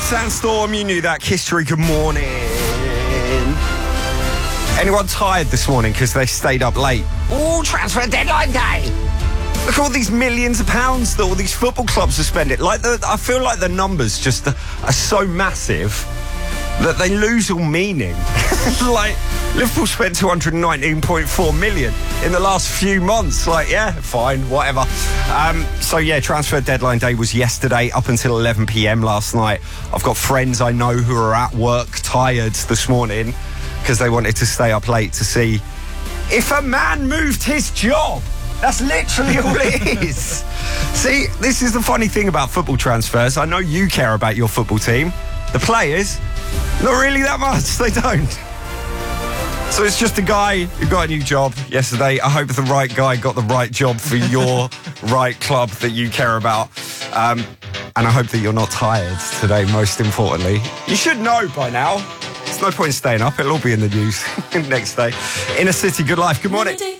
Sandstorm, you knew that. History, good morning. Anyone tired this morning because they stayed up late? Oh, transfer deadline day. Look at all these millions of pounds that all these football clubs are spending. I feel like the numbers just are so massive that they lose all meaning. Like, Liverpool spent 219.4 million in the last few months. Like, yeah, fine, whatever. Transfer deadline day was yesterday up until 11 p.m. last night. I've got friends I know who are at work tired this morning because they wanted to stay up late to see if a man moved his job. That's literally all it is. See, this is the funny thing about football transfers. I know you care about your football team. The players, not really that much. They don't. So it's just a guy who got a new job yesterday. I hope the right guy got the right job for your right club that you care about. And I hope that you're not tired today, most importantly. You should know by now. There's no point in staying up. It'll all be in the news next day. Inner City, good life. Good morning.